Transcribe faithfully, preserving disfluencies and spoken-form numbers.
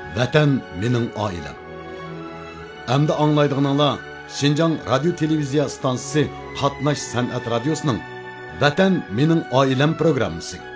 Vatan mening oilam. Endi anglaydiganlar Şinjan Radio Televiziya stansiyasi Qatnash san'at radiosining Vatan mening oilam programmasi.